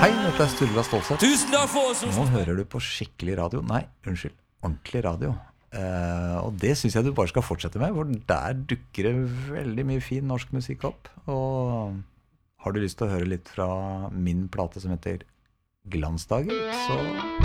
Hei, dette Sturla Stålsett. Tusen takk for oss. Nå hører du på skikkelig radio. Nei, unnskyld, ordentlig radio. Og det synes jeg du bare skal fortsette med, for der dukker det veldig mye fin norsk musikk opp. Og har du lyst til å høre litt fra min plate som heter Glansdager, så